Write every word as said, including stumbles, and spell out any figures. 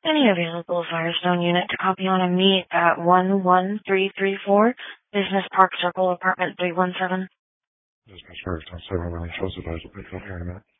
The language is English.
Any available Firestone unit to copy on and meet at one one three three four Business Park Circle, apartment three one seven. Business Firestone seven one Joseph, I will pick up here in a minute.